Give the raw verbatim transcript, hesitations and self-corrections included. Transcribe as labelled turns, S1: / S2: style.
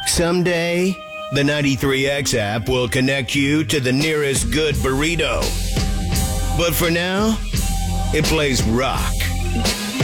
S1: Someday, the ninety-three X app will connect you to the nearest good burrito. But for now, it plays rock.